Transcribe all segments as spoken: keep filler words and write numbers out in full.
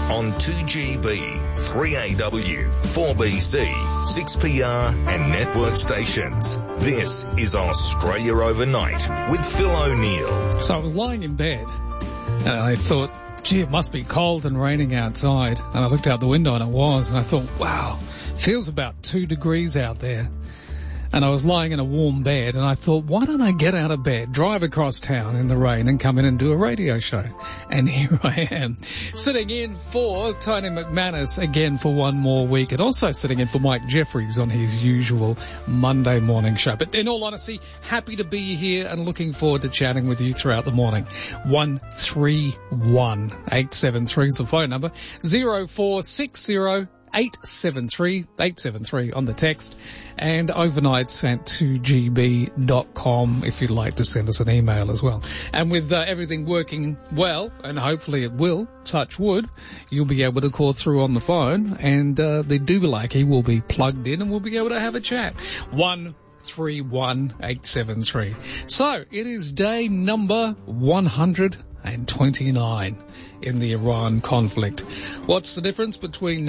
on two G B, three A W, four B C, six P R and network stations. This is Australia Overnight with Phil O'Neill. So I was lying in bed and I thought, gee, it must be cold and raining outside. And I looked out the window and it was. And I thought, wow, feels about two degrees out there. And I was lying in a warm bed and I thought, why don't I get out of bed, drive across town in the rain and come in and do a radio show? And here I am, sitting in for Tony McManus again for one more week, and also sitting in for Mike Jeffries on his usual Monday morning show. But in all honesty, happy to be here and looking forward to chatting with you throughout the morning. one three one eight seven three is the phone number. zero four six zero eight seven three, eight seven three on the text, and overnights at two G B dot com if you'd like to send us an email as well. And with uh, everything working well, and hopefully it will, touch wood, you'll be able to call through on the phone, and uh, the Doobalaki will be plugged in and we'll be able to have a chat. one three one eight seven three. So it is day number one hundred twenty-nine in the Iran conflict. What's the difference between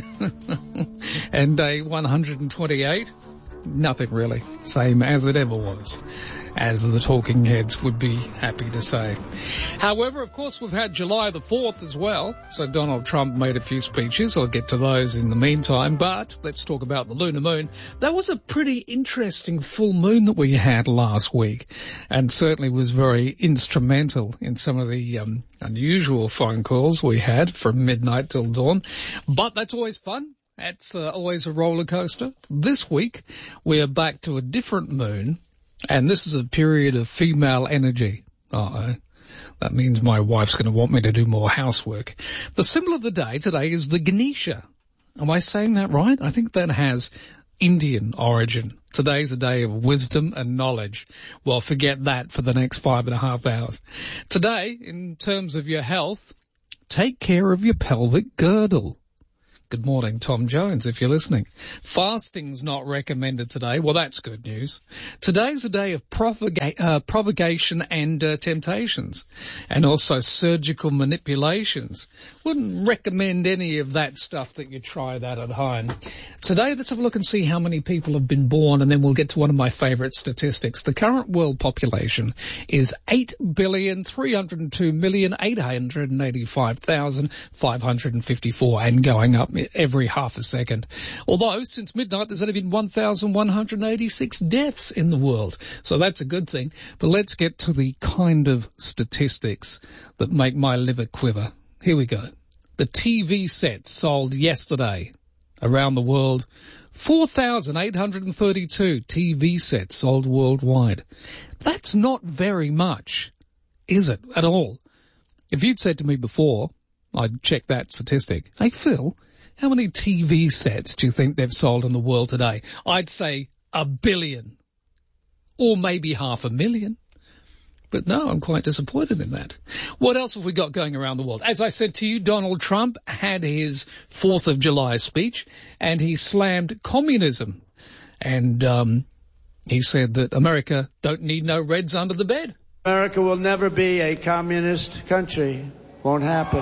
now and day one hundred twenty-eight? Nothing really. Same as it ever was, as the talking heads would be happy to say. However, of course, we've had July the fourth as well, so Donald Trump made a few speeches. I'll get to those in the meantime, but let's talk about the lunar moon. That was a pretty interesting full moon that we had last week, and certainly was very instrumental in some of the um, unusual phone calls we had from midnight till dawn. But that's always fun. That's uh, always a roller coaster. This week, we are back to a different moon, and this is a period of female energy. Uh-oh. That means my wife's going to want me to do more housework. The symbol of the day today is the Ganesha. Am I saying that right? I think that has Indian origin. Today's a day of wisdom and knowledge. Well, forget that for the next five and a half hours. Today, in terms of your health, take care of your pelvic girdle. Good morning, Tom Jones, if you're listening. Fasting's not recommended today. Well, that's good news. Today's a day of provoca- uh, provocation and uh, temptations, and also surgical manipulations. Wouldn't recommend any of that stuff that you try that at home. Today, let's have a look and see how many people have been born, and then we'll get to one of my favourite statistics. The current world population is eight billion, three hundred two million, eight hundred eighty-five thousand, five hundred fifty-four, and going up every half a second. Although, since midnight, there's only been one thousand one hundred eighty-six deaths in the world. So that's a good thing. But let's get to the kind of statistics that make my liver quiver. Here we go. The T V sets sold yesterday around the world. four thousand eight hundred thirty-two T V sets sold worldwide. That's not very much, is it, at all? If you'd said to me before, I'd check that statistic. Hey, Phil, how many T V sets do you think they've sold in the world today? I'd say a billion, or maybe half a million. But no, I'm quite disappointed in that. What else have we got going around the world? As I said to you, Donald Trump had his fourth of July speech, and he slammed communism. And um, he said that America don't need no Reds under the bed. America will never be a communist country. Won't happen.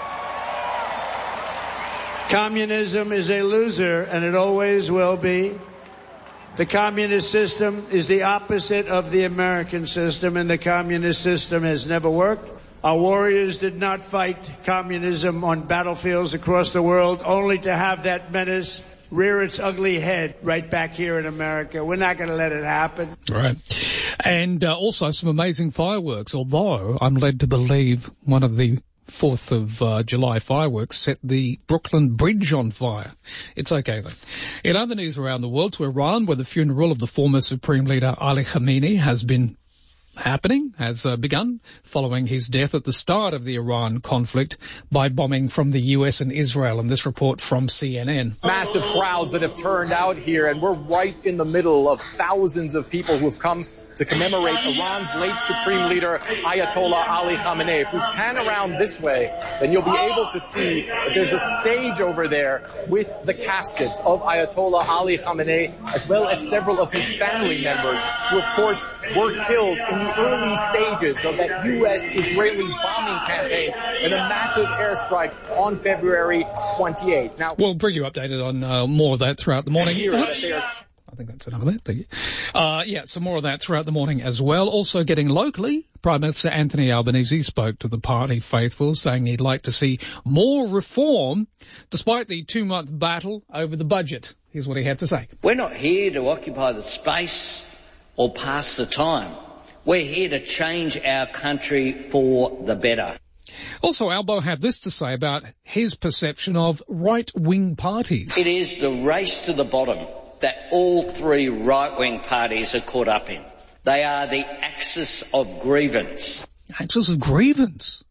Communism is a loser, and it always will be. The communist system is the opposite of the American system, and the communist system has never worked. Our warriors did not fight communism on battlefields across the world, only to have that menace rear its ugly head right back here in America. We're not going to let it happen. Right. And uh, also some amazing fireworks, although I'm led to believe one of the fourth of uh, July fireworks set the Brooklyn Bridge on fire. It's okay, though. In other news around the world, to Iran, where the funeral of the former Supreme Leader Ali Khamenei has been happening, has uh, begun, following his death at the start of the Iran conflict by bombing from the U S and Israel. And this report from C N N. Massive crowds that have turned out here, and we're right in the middle of thousands of people who have come to commemorate Iran's late Supreme Leader, Ayatollah Ali Khamenei. If we pan around this way, then you'll be able to see that there's a stage over there with the caskets of Ayatollah Ali Khamenei, as well as several of his family members, who, of course, were killed in the early stages of that U S-Israeli bombing campaign in a massive airstrike on February twenty-eighth. Now, we'll bring you updated on uh, more of that throughout the morning. Here, that they are I think that's enough of that. Thank you. Uh, yeah, some more of that throughout the morning as well. Also getting locally, Prime Minister Anthony Albanese spoke to the party faithful, saying he'd like to see more reform despite the two-month battle over the budget. Here's what he had to say. We're not here to occupy the space or pass the time. We're here to change our country for the better. Also, Albo had this to say about his perception of right-wing parties. It is the race to the bottom that all three right-wing parties are caught up in. They are the axis of grievance. Axis of grievance.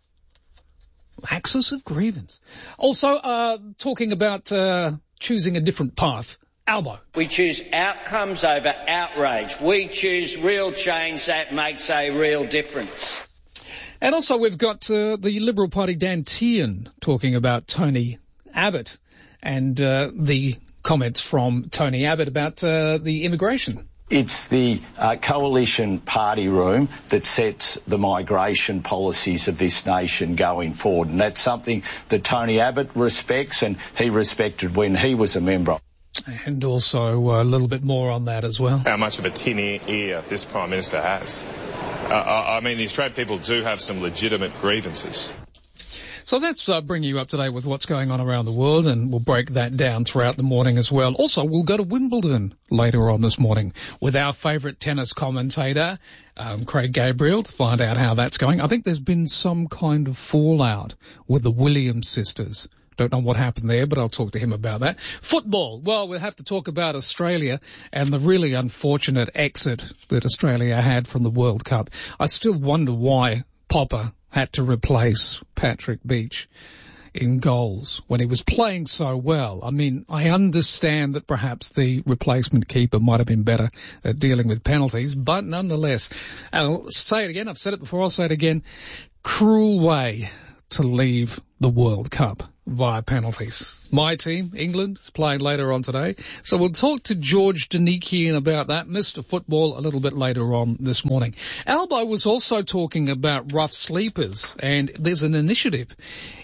Axis of grievance. Also, uh, talking about uh, choosing a different path. Albo. We choose outcomes over outrage. We choose real change that makes a real difference. And also we've got uh, the Liberal Party Dan Tehan talking about Tony Abbott and uh, the comments from Tony Abbott about uh, the immigration. It's the uh, coalition party room that sets the migration policies of this nation going forward, and that's something that Tony Abbott respects and he respected when he was a member. And also a little bit more on that as well. How much of a tin ear this Prime Minister has. Uh, I mean, the Australian people do have some legitimate grievances. So that's uh, bringing you up to date with what's going on around the world, and we'll break that down throughout the morning as well. Also, we'll go to Wimbledon later on this morning with our favourite tennis commentator, um, Craig Gabriel, to find out how that's going. I think there's been some kind of fallout with the Williams sisters. Don't know what happened there, but I'll talk to him about that. Football. Well, we'll have to talk about Australia and the really unfortunate exit that Australia had from the World Cup. I still wonder why Popper had to replace Patrick Beach in goals when he was playing so well. I mean, I understand that perhaps the replacement keeper might have been better at dealing with penalties, but nonetheless, I'll say it again, I've said it before, I'll say it again, cruel way to leave the World Cup via penalties. My team, England, is playing later on today. So we'll talk to George Danikian about that, Mister Football, a little bit later on this morning. Albo was also talking about rough sleepers, and there's an initiative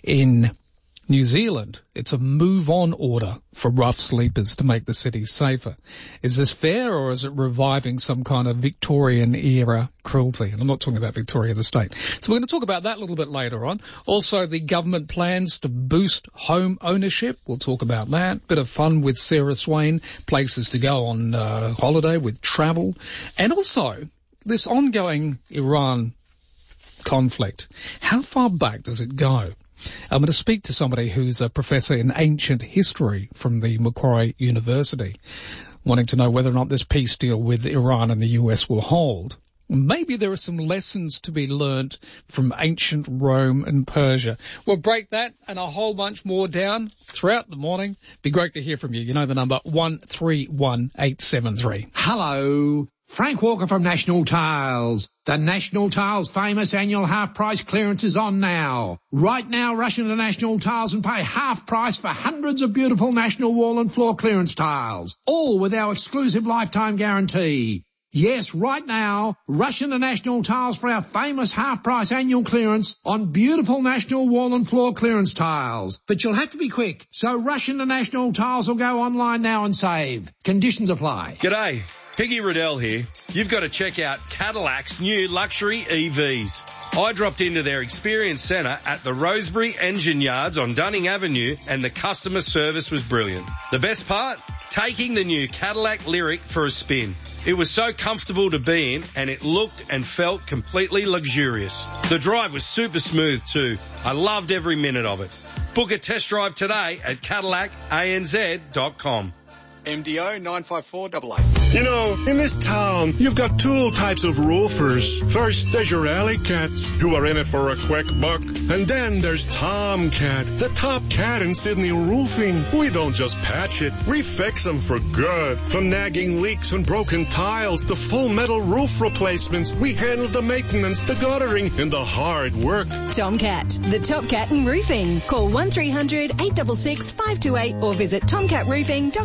in New Zealand. It's a move-on order for rough sleepers to make the city safer. Is this fair, or is it reviving some kind of Victorian-era cruelty? And I'm not talking about Victoria, the state. So we're going to talk about that a little bit later on. Also, the government plans to boost home ownership. We'll talk about that. Bit of fun with Sarah Swain, places to go on uh, holiday with travel. And also, this ongoing Iran conflict. How far back does it go? I'm going to speak to somebody who's a professor in ancient history from the Macquarie University, wanting to know whether or not this peace deal with Iran and the U S will hold. Maybe there are some lessons to be learnt from ancient Rome and Persia. We'll break that and a whole bunch more down throughout the morning. Be great to hear from you. You know the number, one three one eight seven three. Hello. Frank Walker from National Tiles. The National Tiles famous annual half price clearance is on now. Right now, rush into National Tiles and pay half price for hundreds of beautiful National wall and floor clearance tiles, all with our exclusive lifetime guarantee. Yes, right now, rush into National Tiles for our famous half-price annual clearance on beautiful National wall and floor clearance tiles. But you'll have to be quick, so rush into National Tiles or go online now and save. Conditions apply. G'day, Piggy Riddell here. You've got to check out Cadillac's new luxury E Vs. I dropped into their experience centre at the Rosebery Engine Yards on Dunning Avenue and the customer service was brilliant. The best part? Taking the new Cadillac Lyriq for a spin. It was so comfortable to be in and it looked and felt completely luxurious. The drive was super smooth too. I loved every minute of it. Book a test drive today at Cadillac A N Z dot com. M D O nine five four eight eight. You know, in this town, you've got two types of roofers. First, there's your alley cats, who are in it for a quick buck. And then there's Tomcat, the top cat in Sydney roofing. We don't just patch it, we fix them for good. From nagging leaks and broken tiles to full metal roof replacements, we handle the maintenance, the guttering, and the hard work. Tomcat, the top cat in roofing. Call one three hundred eight six six five two eight or visit tomcat roofing dot com dot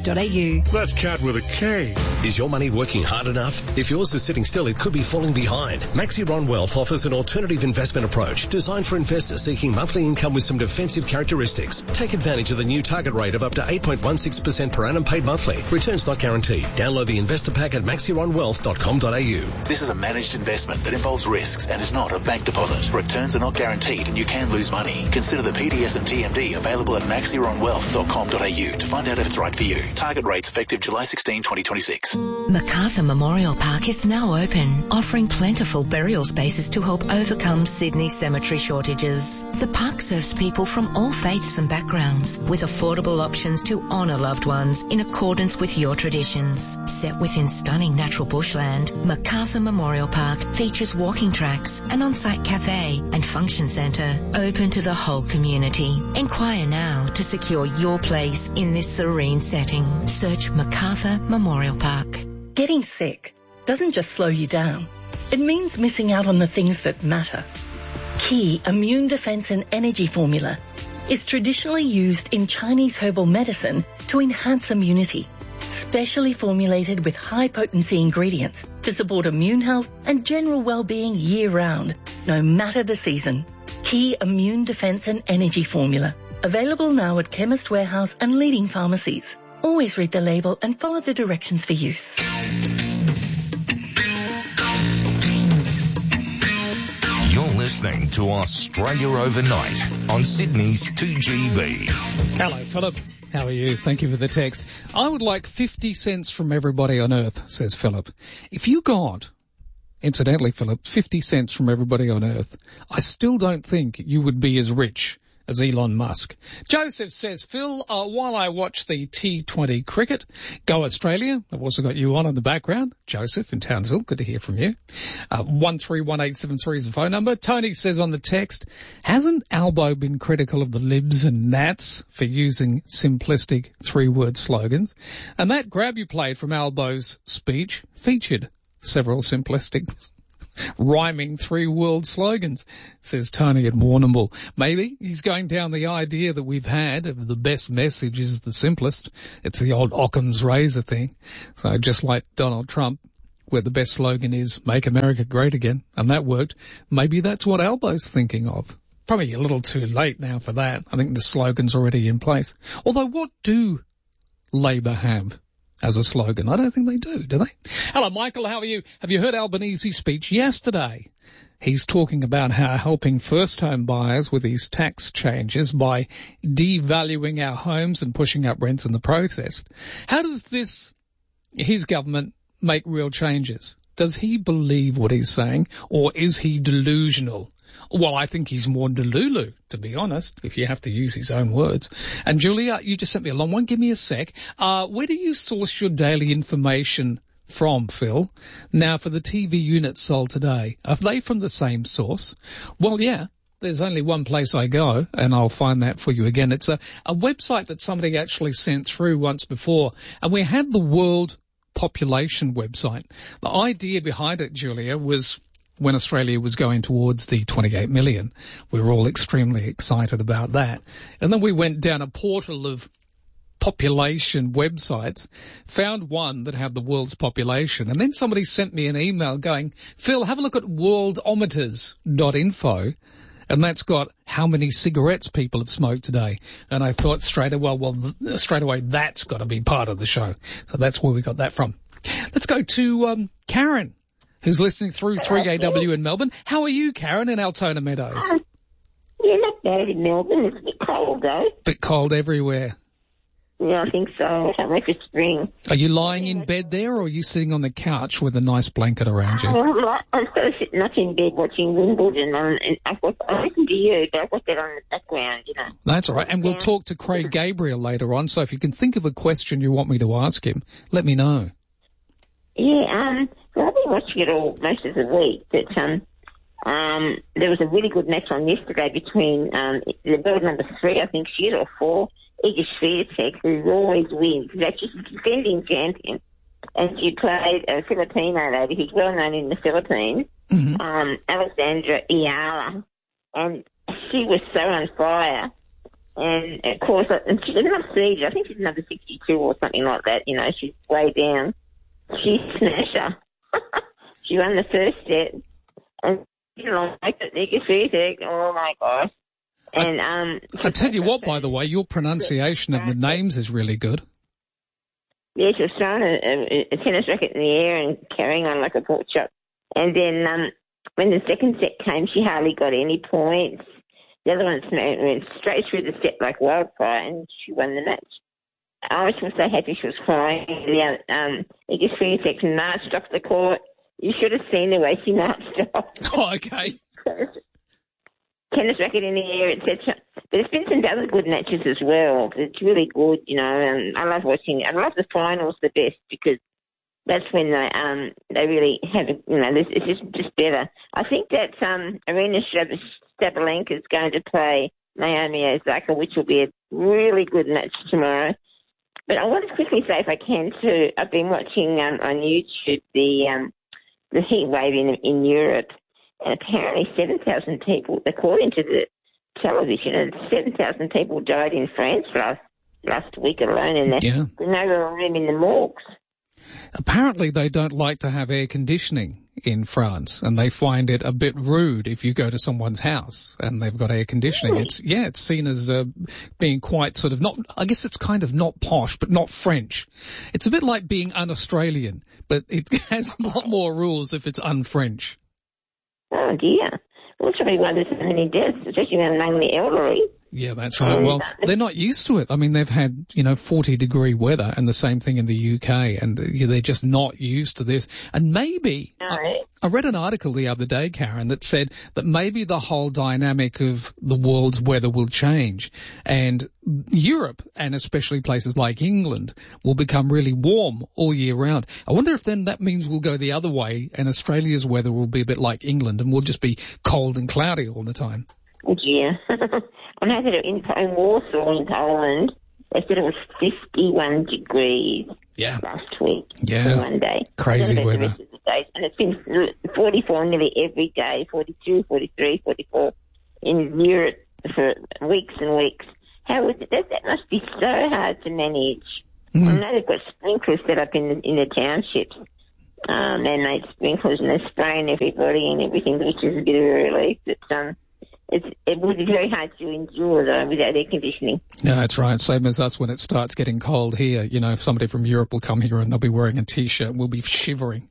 dot a u. That's cat with a K. Is your money working hard enough? If yours is sitting still, it could be falling behind. Maxiron Wealth offers an alternative investment approach designed for investors seeking monthly income with some defensive characteristics. Take advantage of the new target rate of up to eight point one six percent per annum paid monthly. Returns not guaranteed. Download the investor pack at maxiron wealth dot com dot a u. This is a managed investment that involves risks and is not a bank deposit. Returns are not guaranteed and you can lose money. Consider the P D S and T M D available at maxiron wealth dot com dot a u to find out if it's right for you. Target rates effective July sixteenth, twenty twenty-six. Macarthur Memorial Park is now open, offering plentiful burial spaces to help overcome Sydney's cemetery shortages. The park serves people from all faiths and backgrounds with affordable options to honour loved ones in accordance with your traditions. Set within stunning natural bushland, Macarthur Memorial Park features walking tracks, an on-site cafe and function centre open to the whole community. Inquire now to secure your place in this serene setting. Search Macarthur Memorial Park. Getting sick doesn't just slow you down. It means missing out on the things that matter. Key Immune Defense and Energy Formula is traditionally used in Chinese herbal medicine to enhance immunity, specially formulated with high-potency ingredients to support immune health and general well-being year-round, no matter the season. Key Immune Defense and Energy Formula, available now at Chemist Warehouse and leading pharmacies. Always read the label and follow the directions for use. You're listening to Australia Overnight on Sydney's two G B. Hello, Philip. How are you? Thank you for the text. I would like fifty cents from everybody on Earth, says Philip. If you got, incidentally, Philip, fifty cents from everybody on Earth, I still don't think you would be as rich as Elon Musk. Joseph says, Phil, uh, while I watch the T twenty cricket, go Australia. I've also got you on in the background. Joseph in Townsville, good to hear from you. Uh, one three one eight seven three is the phone number. Tony says on the text, hasn't Albo been critical of the Libs and Nats for using simplistic three-word slogans? And that grab you played from Albo's speech featured several simplistic rhyming three-word slogans, says Tony at Warrnambool. Maybe he's going down the idea that we've had of the best message is the simplest. It's the old Occam's razor thing. So just like Donald Trump, where the best slogan is make America great again, and that worked, maybe that's what Albo's thinking of. Probably a little too late now for that. I think the slogan's already in place. Although what do Labor have as a slogan? I don't think they do, do they? Hello, Michael, how are you? Have you heard Albanese's speech yesterday? He's talking about how helping first-home buyers with these tax changes by devaluing our homes and pushing up rents in the process. How does this, his government, make real changes? Does he believe what he's saying, or is he delusional? Well, I think he's more delulu, to be honest, if you have to use his own words. And Julia, you just sent me a long one. Give me a sec. Uh, where do you source your daily information from, Phil? Now, for the T V units sold today, are they from the same source? Well, yeah. There's only one place I go, and I'll find that for you again. It's a, a website that somebody actually sent through once before, and we had the World Population website. The idea behind it, Julia, was when Australia was going towards the twenty-eight million. We were all extremely excited about that. And then we went down a portal of population websites, found one that had the world's population, and then somebody sent me an email going, Phil, have a look at worldometers dot info, and that's got how many cigarettes people have smoked today. And I thought straight away, well, well straight away, that's got to be part of the show. So that's where we got that from. Let's go to um, Karen, who's listening through three A W in Melbourne. How are you, Karen, in Altona Meadows? Uh, yeah, not bad in Melbourne. It's a bit cold, though. Bit cold everywhere. Yeah, I think so. I can't wait for spring. Are you lying in bed there, or are you sitting on the couch with a nice blanket around you? Well, I'm sort of sitting up in bed watching Wimbledon, and I've got, I listen to you, but I've got that on the background, you know. That's all right, and we'll talk to Craig Gabriel later on, so if you can think of a question you want me to ask him, let me know. Yeah, um, well, I've been watching it all most of the week, but um, um, there was a really good match on yesterday between um, the world number three, I think she is, or four, Iga Swiatek, who always wins. She's a defending champion, and she played a Filipino lady who's well known in the Philippines, mm-hmm. um, Alexandra Ayala, and she was so on fire. And and of course, and she's not seeded. I think she's number sixty-two or something like that. You know, she's way down. She smashed her. She won the first set, and you know, like the oh my gosh. And um, I tell you what, by the way, your pronunciation of the names is really good. Yeah, she was throwing a, a, a tennis racket in the air and carrying on like a pork chop. And then um, when the second set came, she hardly got any points. The other one went straight through the set like wildfire, and she won the match. I was so happy she was crying. The, um, it just three seconds marched off the court. You should have seen the way she marched off. Oh, okay. Tennis racket in the air, et cetera. But there's been some other good matches as well. It's really good, you know, and I love watching. I love the finals the best because that's when they um they really have, you know, it's just just better. I think that um Arena Sabalenka is going to play Naomi Osaka, which will be a really good match tomorrow. But I want to quickly say, if I can, too, I've been watching um, on YouTube the um the heat wave in in Europe. And apparently seven thousand people, according to the television, and seven thousand people died in France last last week alone, and yeah. there's no room in the morgues. Apparently they don't like to have air conditioning in France, and they find it a bit rude if you go to someone's house and they've got air conditioning. Really? It's yeah, it's seen as uh, being quite sort of not, I guess it's kind of not posh, but not French. It's a bit like being un-Australian, but it has a lot more rules if it's un-French. Oh, dear. Well, it's probably why there's so many deaths, especially among the elderly. Yeah, that's right. Well, they're not used to it. I mean, they've had, you know, forty degree weather and the same thing in the U K, and they're just not used to this. And maybe, no. I, I read an article the other day, Karen, that said that maybe the whole dynamic of the world's weather will change, and Europe, and especially places like England, will become really warm all year round. I wonder if then that means we'll go the other way, and Australia's weather will be a bit like England, and we'll just be cold and cloudy all the time. Oh, dear. I know that in, in Warsaw, in Poland, they said it was fifty-one degrees yeah. last week. Yeah. In one day. Crazy weather. The rest of the days. And it's been forty-four nearly every day, forty-two, forty-three, forty-four in Europe for weeks and weeks. How would that, that must be so hard to manage. Mm. I know they've got sprinklers set up in the, in the townships, um, man-made sprinklers, and they're spraying everybody and everything, which is a bit of a relief. But, um, It's, it would be very hard to endure, though, without air conditioning. Yeah, that's right. Same as us when it starts getting cold here. You know, if somebody from Europe will come here and they'll be wearing a T-shirt and we'll be shivering.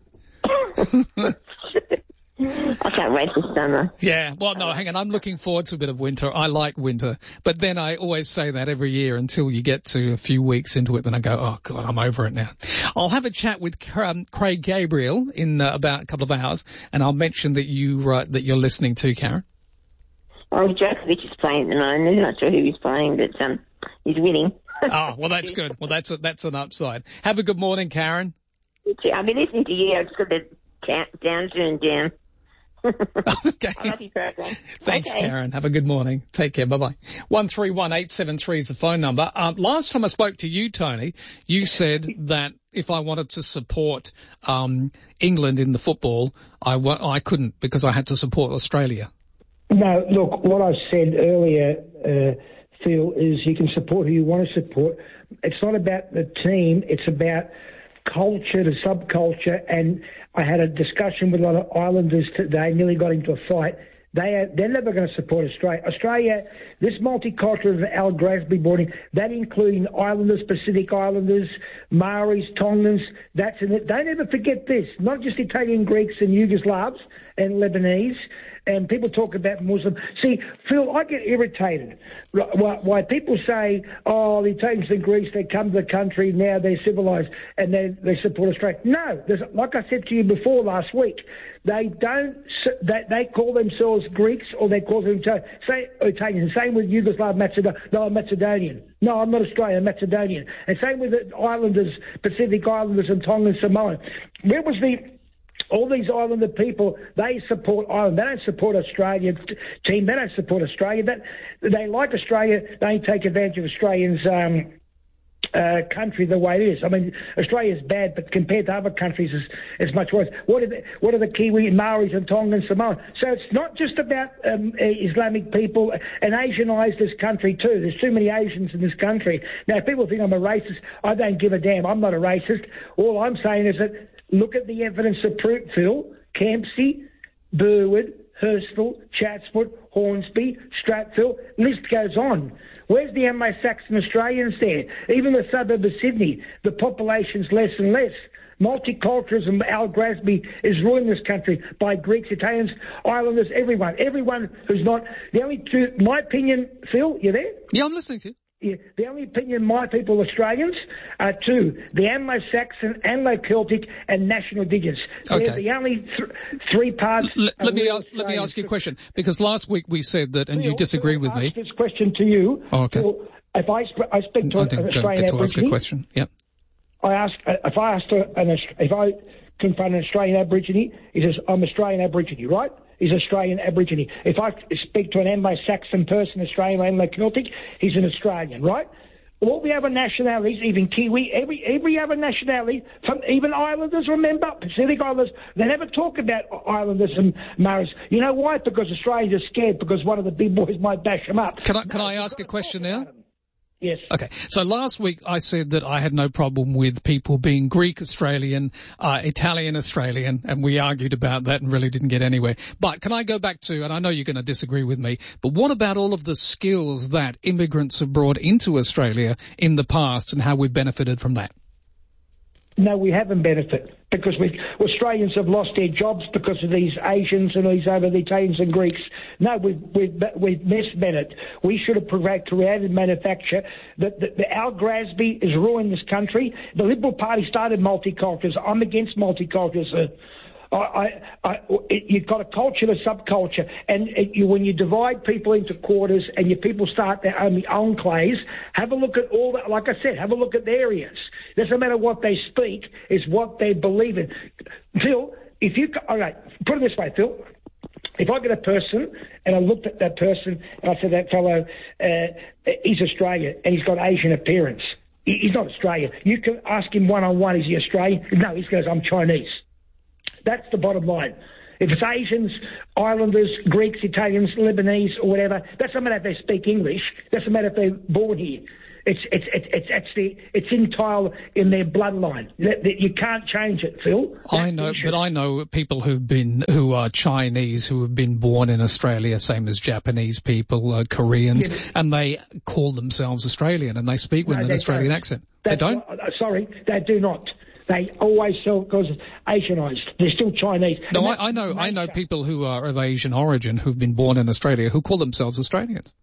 I can't wait for summer. Yeah, well, no, hang on. I'm looking forward to a bit of winter. I like winter. But then I always say that every year until you get to a few weeks into it, then I go, oh, God, I'm over it now. I'll have a chat with um, Craig Gabriel in uh, about a couple of hours, and I'll mention that, you, uh, that you're listening to, Karen. Oh, Djokovic is playing at the moment. I'm not sure who he's playing, but um, he's winning. Oh, well, that's good. Well, that's a, that's an upside. Have a good morning, Karen. I've been listening to you. I've just got the down, turn down. Okay. I love your program. Thanks, okay. Karen. Have a good morning. Take care. Bye-bye. one three one eight seven three is the phone number. Um, last time I spoke to you, Tony, you said that if I wanted to support um, England in the football, I, wa- I couldn't because I had to support Australia. No, look, what I said earlier, uh, Phil, is you can support who you want to support. It's not about the team. It's about culture, the subculture. And I had a discussion with a lot of Islanders today, nearly got into a fight. They are, they're never going to support Australia. Australia, this multicultural that Al Grasby brought in, that including Islanders, Pacific Islanders, Maoris, Tongans, that's in it. Don't ever forget this, not just Italian Greeks and Yugoslavs and Lebanese. And people talk about Muslim. See, Phil, I get irritated why, why people say, oh, the Italians and Greeks, they come to the country, now they're civilised, and they, they support Australia. No, like I said to you before last week, they don't, they, they call themselves Greeks or they call themselves say, Italians. Same with Yugoslav, Macedonia. No, I'm Macedonian. No, I'm not Australian, I'm Macedonian. And same with the Islanders, Pacific Islanders and Tongan Samoan. Where was the... All these Islander people, they support Ireland. They don't support Australia team. They don't support Australia. That they like Australia. They take advantage of Australians' um, uh, country the way it is. I mean, Australia's bad, but compared to other countries, it's, it's much worse. What are the, what are the Kiwi, Maoris and Tongans, Samoan? So it's not just about um, Islamic people, and Asianised this country too. There's too many Asians in this country. Now, if people think I'm a racist, I don't give a damn. I'm not a racist. All I'm saying is that look at the evidence of proof, Phil. Kempsey, Burwood, Hurstville, Chatswood, Hornsby, Stratford, list goes on. Where's the Anglo-Saxon Australians there? Even the suburb of Sydney, the population's less and less. Multiculturalism, Al Grasby, is ruining this country by Greeks, Italians, Islanders, everyone. Everyone who's not... The only two... My opinion, Phil, you there? Yeah, I'm listening to you. Yeah, the only opinion my people, Australians, are two, the Anglo-Saxon, Anglo-Celtic and National Indigenous. Okay. They're the only th- three parts... L- let, me ask, let me ask you a question, because last week we said that, and Phil, you disagreed Phil, with me. I'll ask this question to you. Oh, okay. Phil, if I, sp- I speak to I an didn't Australian get to ask a Aborigine, question. Yep. I ask, uh, if I ask to an, if I confront an Australian Aborigine, he says, I'm Australian Aborigine, right? He's Australian Aborigine. If I speak to an Anglo-Saxon person, Australian Anglo-Celtic, he's an Australian, right? All the other nationalities, even Kiwi, every every other nationality, from even Islanders, remember, Pacific Islanders, they never talk about Islanders and Maoris. You know why? Because Australians are scared because one of the big boys might bash them up. Can I, can I ask a question now? Yes. Okay. So last week I said that I had no problem with people being Greek Australian, uh, Italian Australian, and we argued about that and really didn't get anywhere. But can I go back to, and I know you're going to disagree with me, but what about all of the skills that immigrants have brought into Australia in the past and how we've benefited from that? No, we haven't benefited because we Australians have lost their jobs because of these Asians and these other Italians and Greeks. No, we've we've, we've misspent it. We should have created manufacture. The, the, the Al Grasby has ruined this country. The Liberal Party started multiculturalism. I'm against multiculturalism. I, I, I, it, you've got a culture to subculture, and it, you, when you divide people into quarters and your people start their own enclaves, have a look at all that. Like I said, have a look at the areas. Doesn't matter what they speak; it's what they believe in. Phil, if you all right, put it this way, Phil. If I get a person and I looked at that person and I said that fellow, uh, he's Australian and he's got Asian appearance. He, he's not Australian. You can ask him one on one, is he Australian? No, he goes, I'm Chinese. That's the bottom line. If it's Asians, Islanders, Greeks, Italians, Lebanese, or whatever, doesn't matter if they speak English. Doesn't matter if they're born here. It's it's it's it's actually it's entirely in their bloodline. You can't change it, Phil. That's I know, but I know people who've been who are Chinese who have been born in Australia, same as Japanese people, uh, Koreans, yeah. and they call themselves Australian and they speak with no, an Australian don't. accent. That's they don't. What, sorry, they do not. They always sell because of Asianised. They're still Chinese. No, I, I know. I know people who are of Asian origin who've been born in Australia who call themselves Australians.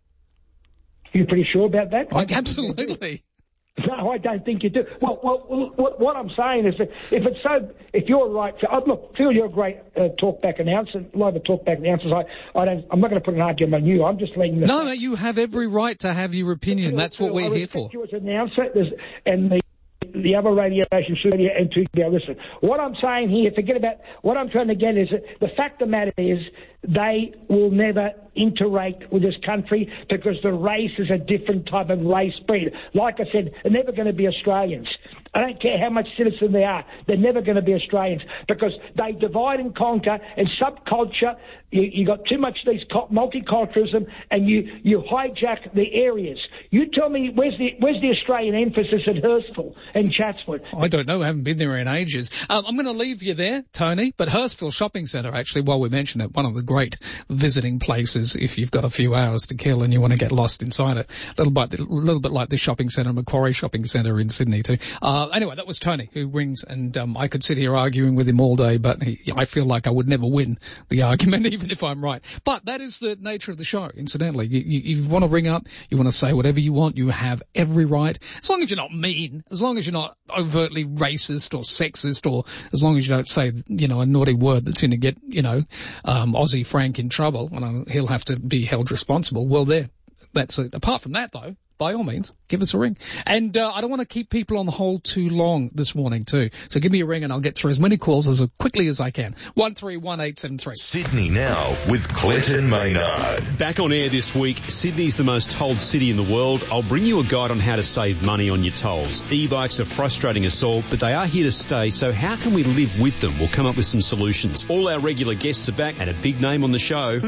You're pretty sure about that? I, absolutely. No, I don't think you do. Well, well, what, what I'm saying is that if it's so, if you're right, oh, look, Phil, you're a great uh, talkback announcer. A lot of talkback announcers, I, I don't, I'm not going to put an argument on you. I'm just letting you know. No, no, you have every right to have your opinion. Phil, That's Phil, what we're I here for. You as an announcer, and the the other radio stations and to go listen. What I'm saying here, forget about, what I'm trying to get is that the fact of the matter is they will never interrate with this country because the race is a different type of race breed. Like I said, they're never going to be Australians. I don't care how much citizen they are. They're never going to be Australians because they divide and conquer and subculture. You, you got too much of these multiculturalism and you, you hijack the areas. You tell me where's the where's the Australian emphasis at Hurstville and Chatswood? I don't know. I haven't been there in ages. Um, I'm going to leave you there, Tony, but Hurstville Shopping Centre, actually, while we mention it, one of the great visiting places if you've got a few hours to kill and you want to get lost inside it. A little bit, a little bit like the shopping centre, Macquarie Shopping Centre in Sydney too. Uh, anyway, that was Tony who rings, and um, I could sit here arguing with him all day, but he, I feel like I would never win the argument, even if I'm right. But that is the nature of the show, incidentally. You, you, you want to ring up, you want to say whatever you want, you have every right, as long as you're not mean, as long as you're not overtly racist or sexist, or as long as you don't say, you know, a naughty word that's going to get, you know, um, Aussie Frank in trouble, and he'll have to be held responsible. Well, there, that's it. Apart from that, though, by all means, give us a ring. And uh, I don't want to keep people on the hold too long this morning too. So give me a ring and I'll get through as many calls as quickly as I can. one three one eight seven three. Sydney Now with Clinton Maynard. Back on air this week, Sydney's the most tolled city in the world. I'll bring you a guide on how to save money on your tolls. E-bikes are frustrating us all, but they are here to stay, so how can we live with them? We'll come up with some solutions. All our regular guests are back and a big name on the show.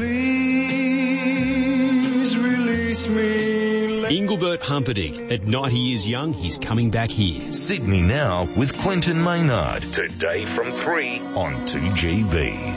Please release me. Engelbert Humperdinck. At ninety years young, he's coming back here. Sydney Now with Clinton Maynard. Today from three on two G B.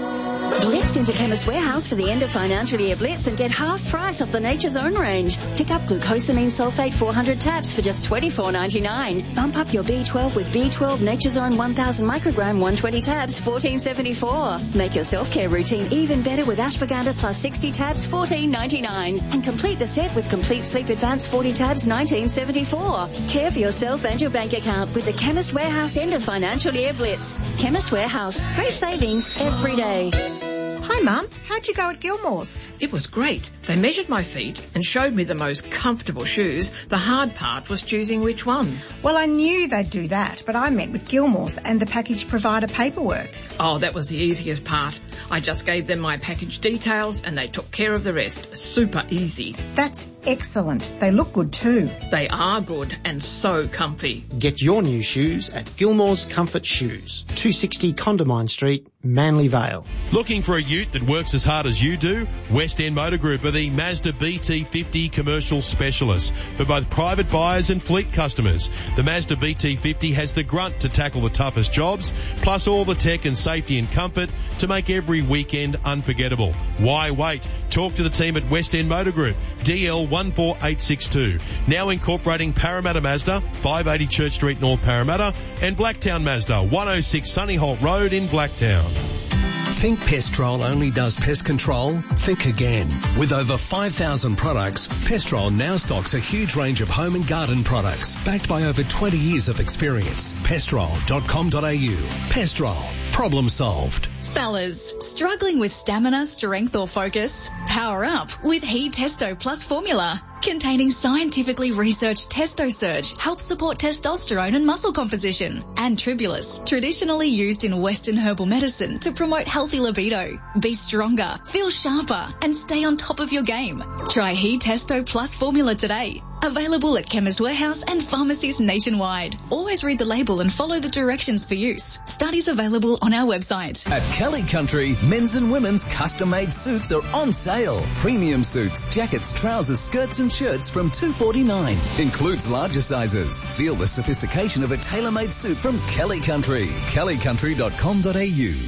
Blitz into Chemist Warehouse for the end of financial year Blitz and get half price off the Nature's Own range. Pick up glucosamine sulfate four hundred tabs for just twenty-four ninety-nine. Bump up your B twelve with B twelve Nature's Own one thousand microgram one hundred twenty tabs, fourteen seventy-four. Make your self-care routine even better with ashwagandha plus sixty tabs, fourteen ninety-nine. And complete the set with Complete Sleep Advance forty tabs, nineteen seventy-four. Care for yourself and your bank account with the Chemist Warehouse end of financial year Blitz. Chemist Warehouse. Great savings every day. Hi, Mum. How'd you go at Gilmore's? It was great. They measured my feet and showed me the most comfortable shoes. The hard part was choosing which ones. Well, I knew they'd do that, but I met with Gilmore's and the package provider paperwork. Oh, that was the easiest part. I just gave them my package details and they took care of the rest. Super easy. That's excellent. They look good too. They are good and so comfy. Get your new shoes at Gilmore's Comfort Shoes, two sixty Condamine Street, Manly Vale. Looking for a ute that works as hard as you do? West End Motor Group are the Mazda B T fifty commercial specialists for both private buyers and fleet customers. The Mazda B T fifty has the grunt to tackle the toughest jobs, plus all the tech and safety and comfort to make every weekend unforgettable. Why wait? Talk to the team at West End Motor Group, D L one four eight six two. Now incorporating Parramatta Mazda, five eighty Church Street, North Parramatta, and Blacktown Mazda, one oh six Sunnyholt Road in Blacktown. Think Pestrol only does pest control? Think again. With over five thousand products, Pestrol now stocks a huge range of home and garden products, backed by over twenty years of experience. Pestrol dot com dot a u. Pestrol. Problem solved. Fellas, struggling with stamina, strength or focus? Power up with He Testo Plus formula. Containing scientifically researched Testo Surge helps support testosterone and muscle composition. And Tribulus, traditionally used in Western herbal medicine to promote healthy libido. Be stronger, feel sharper, and stay on top of your game. Try He Testo Plus formula today. Available at Chemist Warehouse and pharmacies nationwide. Always read the label and follow the directions for use. Studies available on our website. At Kelly Country, men's and women's custom-made suits are on sale. Premium suits, jackets, trousers, skirts and shirts from two forty-nine. Includes larger sizes. Feel the sophistication of a tailor-made suit from Kelly Country. kelly country dot com dot a u.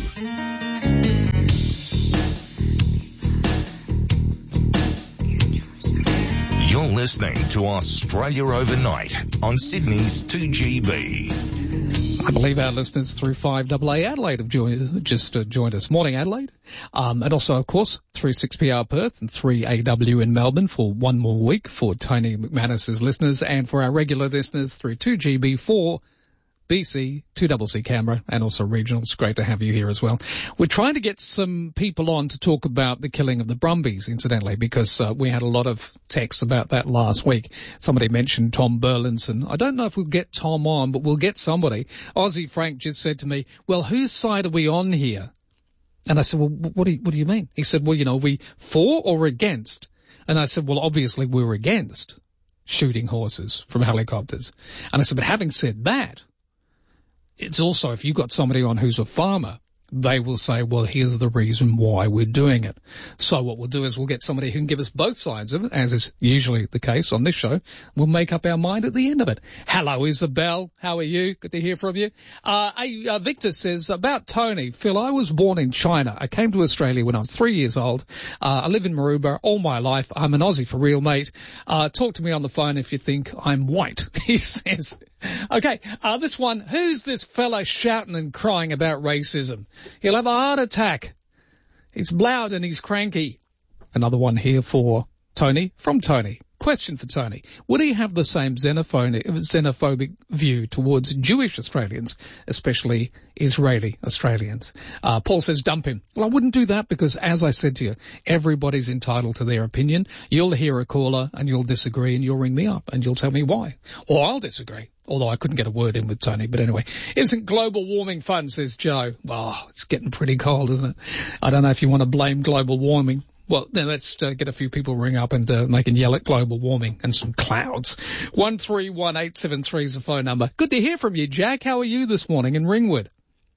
You're listening to Australia Overnight on Sydney's two G B. I believe our listeners through five A A Adelaide have joined, just uh, joined us. Morning, Adelaide. Um, and also, of course, through six P R Perth and three A W in Melbourne for one more week for Tony McManus's listeners, and for our regular listeners through two G B four B C, two C C Canberra, and also regional. It's great to have you here as well. We're trying to get some people on to talk about the killing of the Brumbies, incidentally, because uh, we had a lot of texts about that last week. Somebody mentioned Tom Burlinson. I don't know if we'll get Tom on, but we'll get somebody. Aussie Frank just said to me, well, whose side are we on here? And I said, well, what do you, what do you mean? He said, well, you know, are we for or against? And I said, well, obviously we're against shooting horses from helicopters. And I said, but having said that, it's also, if you've got somebody on who's a farmer, they will say, well, here's the reason why we're doing it. So what we'll do is we'll get somebody who can give us both sides of it, as is usually the case on this show. We'll make up our mind at the end of it. Hello, Isabel. How are you? Good to hear from you. Uh, uh, Victor says, about Tony, Phil, I was born in China. I came to Australia when I was three years old. Uh, I live in Maroubra all my life. I'm an Aussie for real, mate. Uh, talk to me on the phone if you think I'm white, he says. Okay, uh, this one, who's this fella shouting and crying about racism? He'll have a heart attack. It's loud and he's cranky. Another one here for Tony, from Tony. Question for Tony. Would he have the same xenophobic, xenophobic view towards Jewish Australians, especially Israeli Australians? Uh, Paul says dump him. Well, I wouldn't do that because, as I said to you, everybody's entitled to their opinion. You'll hear a caller and you'll disagree and you'll ring me up and you'll tell me why. Or I'll disagree. Although I couldn't get a word in with Tony. But anyway, isn't global warming fun, says Joe. Oh, it's getting pretty cold, isn't it? I don't know if you want to blame global warming. Well, then let's uh, get a few people ring up and uh, they can yell at global warming and some clouds. one three one eight seven three is the phone number. Good to hear from you, Jack. How are you this morning in Ringwood?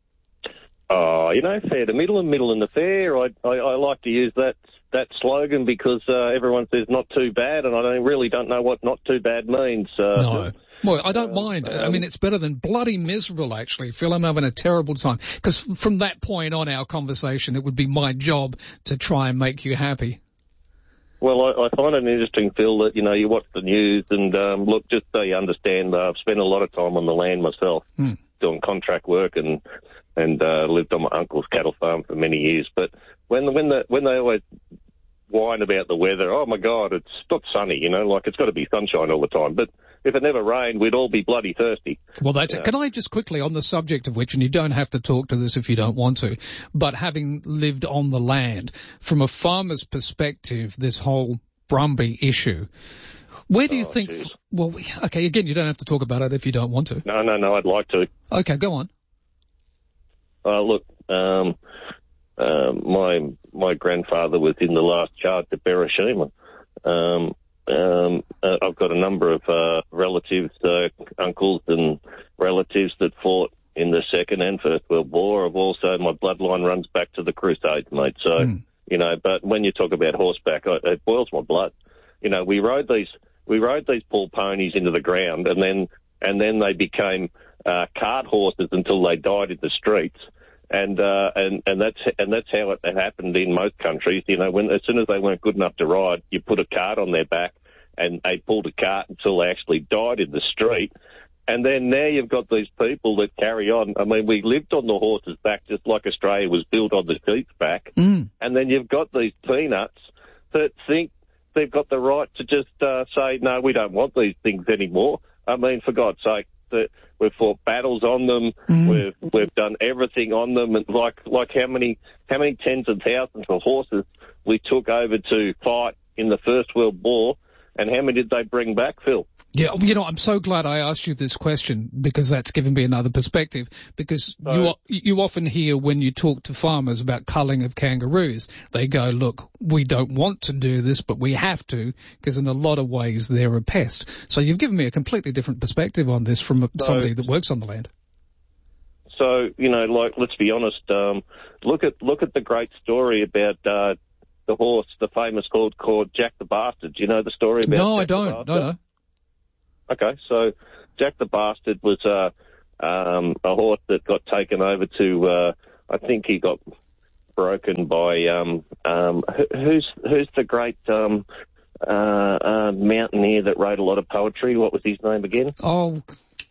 Oh, you know, fair to middle and middle in the fair. I, I, I like to use that that slogan because uh, everyone says not too bad, and I don't, really don't know what not too bad means. Uh, no. Well, I don't mind. I mean, it's better than bloody miserable, actually. Phil, I'm having a terrible time. Because from that point on our conversation, it would be my job to try and make you happy. Well, I, I find it interesting, Phil, that, you know, you watch the news and, um, look, just so you understand, uh, I've spent a lot of time on the land myself, hmm. doing contract work and, and, uh, lived on my uncle's cattle farm for many years. But when, when the, when they always whine about the weather, oh my God, it's not sunny, you know, like it's got to be sunshine all the time. But if it never rained, we'd all be bloody thirsty. Well, that's yeah. it. Can I just quickly, on the subject of which, and you don't have to talk to this if you don't want to, but having lived on the land, from a farmer's perspective, this whole Brumby issue, where do you oh, think, geez. well, okay, again, you don't have to talk about it if you don't want to. No, no, no, I'd like to. Okay, go on. Uh, look, um, uh, my my grandfather was in the last charge at Bereshima. Um, um, uh, I've got a number of uh, relatives, uh, uncles and relatives that fought in the Second and First World War. I've also, my bloodline runs back to the Crusades, mate. So, mm. you know, but when you talk about horseback, I, it boils my blood. You know, we rode these we rode these poor ponies into the ground, and then and then they became uh, cart horses until they died in the streets. And uh, and and that's and that's how it happened in most countries. You know, when as soon as they weren't good enough to ride, you put a cart on their back, and they pulled a cart until they actually died in the street. And then now you've got these people that carry on. I mean, we lived on the horse's back just like Australia was built on the sheep's back. Mm. And then you've got these peanuts that think they've got the right to just uh, say, no, we don't want these things anymore. I mean, for God's sake, the, we've fought battles on them. Mm. We've we've done everything on them, and like like how many how many tens of thousands of horses we took over to fight in the First World War, and how many did they bring back, Phil? Yeah, you know, I'm so glad I asked you this question because that's given me another perspective. Because so, you you often hear when you talk to farmers about culling of kangaroos, they go, look, we don't want to do this, but we have to because in a lot of ways they're a pest. So you've given me a completely different perspective on this from so, somebody that works on the land. So, you know, like, let's be honest, um, look at look at the great story about uh, the horse, the famous horse called Jack the Bastard. Do you know the story about No, Jack I don't. the No, no. Okay, so Jack the Bastard was uh, um, a horse that got taken over to, uh, I think he got broken by, um, um, who's who's the great um, uh, uh, mountaineer that wrote a lot of poetry? What was his name again? Oh.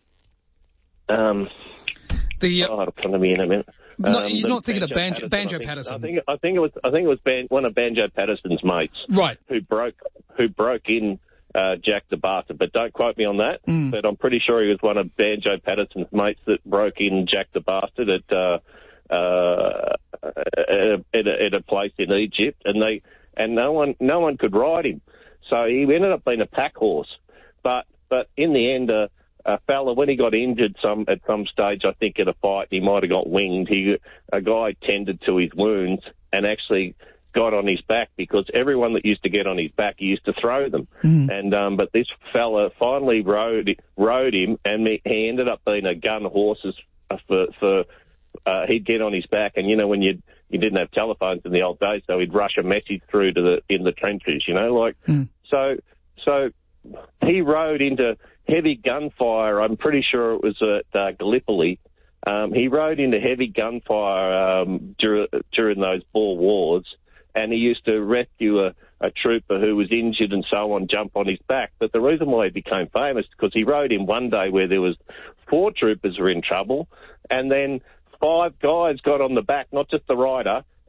Um, the, uh, oh, it'll come to me in a minute. No, Um, you're not thinking of Banjo, Patterson, Banjo I think, Patterson. I think, I think it was. I think it was Ban, one of Banjo Patterson's mates, right? Who broke, who broke in uh, Jack the Bastard. But don't quote me on that. Mm. But I'm pretty sure he was one of Banjo Patterson's mates that broke in Jack the Bastard at uh, uh, at, a, at a place in Egypt, and they and no one no one could ride him. So he ended up being a pack horse. But but in the end. Uh, A fella, when he got injured some at some stage, I think in a fight, he might have got winged. He, a guy tended to his wounds and actually got on his back because everyone that used to get on his back, he used to throw them. Mm. And um, but this fella finally rode rode him, and he ended up being a gun horse for for. Uh, he'd get on his back, and you know when you you didn't have telephones in the old days, so he'd rush a message through to the in the trenches, you know, like mm. so so. He rode into heavy gunfire. I'm pretty sure it was at uh, Gallipoli. Um, he rode into heavy gunfire um, dur- during those Boer Wars, and he used to rescue a, a trooper who was injured and so on, jump on his back. But the reason why he became famous is because he rode in one day where there was four troopers were in trouble, and then five guys got on the back, not just the rider,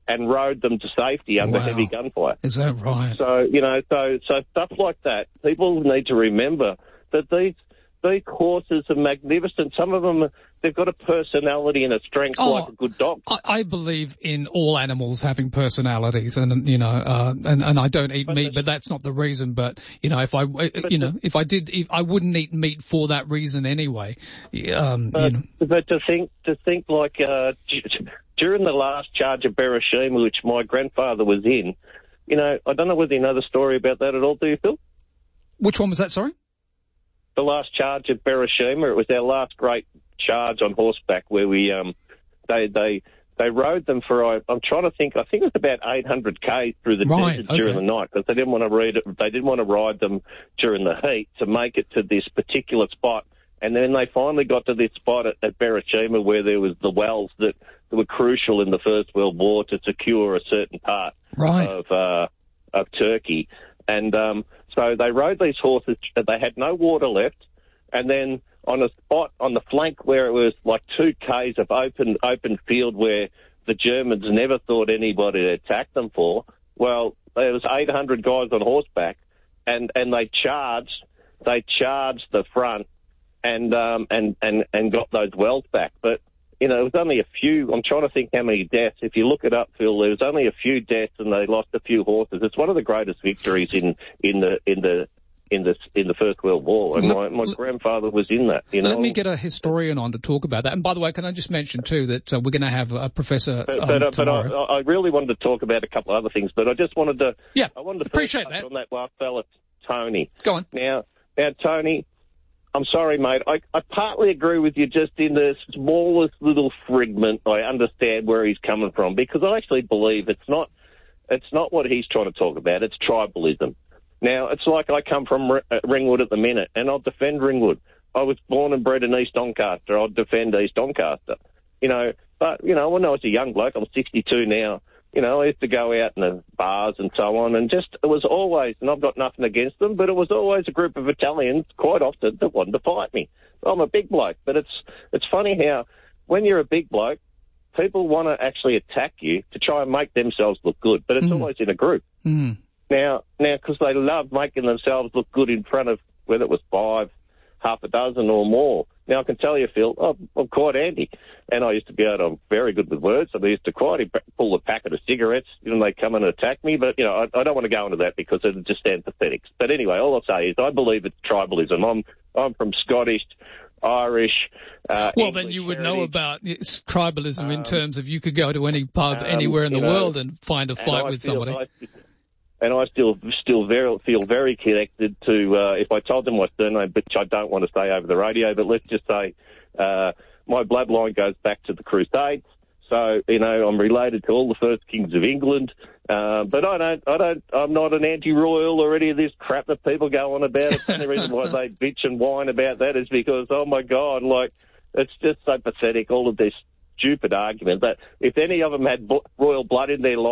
and rode them to safety under Wow. heavy gunfire. Is that right? So, you know, so, so stuff like that, people need to remember that these, these horses are magnificent. Some of them, they've got a personality and a strength Oh, like a good dog. I, I believe in all animals having personalities, and you know, uh, and and I don't eat But meat, the- but that's not the reason. But you know, if I, you know, if I did, if I wouldn't eat meat for that reason anyway. Um, But, you know. but to think, to think like, uh, d- during the last charge of Bereshima, which my grandfather was in, you know, I don't know whether you know the story about that at all, do you, Phil? Which one was that? Sorry. The last charge of Bereshima, it was our last great charge on horseback where we, um, they, they, they rode them for, I, I'm trying to think, I think it was about eight hundred K through the Right, desert okay. during the night because they didn't want to read it, they didn't want to ride them during the heat to make it to this particular spot. And then they finally got to this spot at, at Bereshima where there was the wells that, that were crucial in the First World War to secure a certain part Right. of, uh, of Turkey. And, um, so they rode these horses, they had no water left, and then on a spot on the flank where it was like two Ks of open, open field where the Germans never thought anybody had attacked them for, well, there was eight hundred guys on horseback, and, and they charged, they charged the front, and um and and and got those wells back. But you know, it was only a few. I'm trying to think how many deaths. If you look it up, Phil, there was only a few deaths, and they lost a few horses. It's one of the greatest victories in in the in the in the in the First World War, and my, my grandfather was in that. You know, Let me get a historian on to talk about that. And by the way, can I just mention too that uh, we're going to have a professor But, um, but, uh, but tomorrow. I, I really wanted to talk about a couple of other things, but I just wanted to. Yeah, I wanted to appreciate touch that. on that last fella, Tony. Go on. Now, now, Tony, I'm sorry, mate. I, I partly agree with you just in the smallest little fragment. I understand where he's coming from because I actually believe it's not, it's not what he's trying to talk about. It's tribalism. Now, it's like I come from R- uh, Ringwood at the minute, and I'll defend Ringwood. I was born and bred in East Doncaster. I'll defend East Doncaster. You know, but, you know, when I was a young bloke, I'm sixty-two now, you know, I used to go out in the bars and so on, and just, it was always, and I've got nothing against them, but it was always a group of Italians, quite often, that wanted to fight me. I'm a big bloke, but it's it's funny how when you're a big bloke, people want to actually attack you to try and make themselves look good, but it's Mm. always in a group. Mm. Now, now, because they love making themselves look good in front of, whether it was five, half a dozen or more. Now, I can tell you, Phil, I'm, I'm quite handy, and I used to be able to, I'm very good with words, so I used to quite pull a packet of cigarettes, and they come and attack me, but, you know, I, I don't want to go into that because it just sounds pathetic. But anyway, all I'll say is I believe it's tribalism. I'm, I'm from Scottish, Irish, uh, Well, English then you would heritage. know about it's tribalism in Um, terms of you could go to any pub um, anywhere in the you know, world and find a and fight I with feel- somebody. I, and I still still very feel very connected to. Uh, if I told them my surname, which I don't want to say over the radio, but let's just say uh, my bloodline goes back to the Crusades. So you know, I'm related to all the first kings of England. Uh, but I don't, I don't, I'm not an anti-royal or any of this crap that people go on about. It's the only reason why they bitch and whine about that is because, oh my God, like it's just so pathetic. All of this stupid argument that if any of them had bo- royal blood in their life.